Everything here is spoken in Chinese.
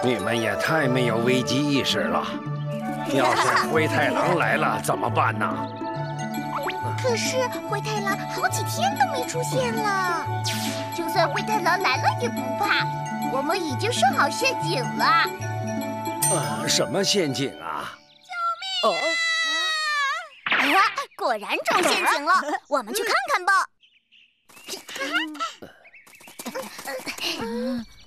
你们也太没有危机意识了！要是灰太狼来了怎么办呢？ 可是灰太狼好几天都没出现了。 就算灰太狼来了也不怕，我们已经设好陷阱了。 什么陷阱啊？ 救命啊！果然中陷阱了，我们去看看吧。